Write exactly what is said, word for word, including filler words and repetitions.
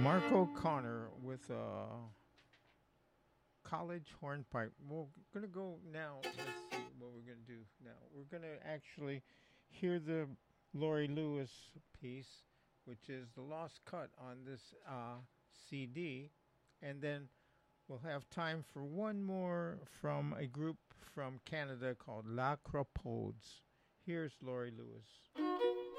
Mark O'Connor with a college hornpipe. We're gonna go now. Let's see what we're gonna do now. We're gonna actually hear the Laurie Lewis piece, which is the lost cut on this uh, C D, and then we'll have time for one more from a group from Canada called La Cropodes. Here's Laurie Lewis.